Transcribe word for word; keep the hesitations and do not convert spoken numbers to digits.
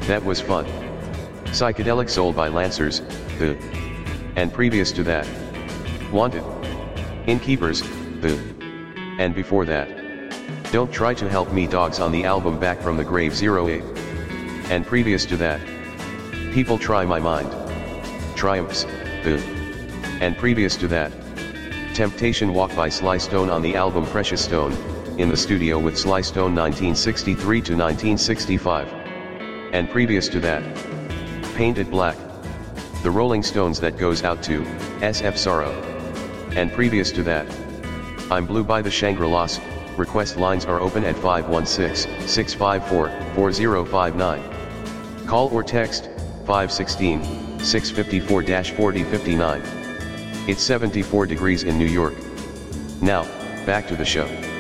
That was fun. Psychedelic Soul by Lancers, the. And previous to that. Wanted. Innkeepers, the. And before that. Don't Try to Help Me Dogs on the album Back from the Grave zero eight. And previous to that. People Try My Mind. Triumphs, the. And previous to that. Temptation Walk by Sly Stone on the album Precious Stone, in the studio with Sly Stone nineteen sixty-three to nineteen sixty-five. And previous to that. Painted Black. The Rolling Stones That Goes Out to, S F Sorrow. And previous to that. I'm Blue by the Shangri-Las. Request lines are open at five one six, six five four, four zero five nine. Call or text, five one six, six five four, four zero five nine. It's seventy-four degrees in New York. Now, back to the show.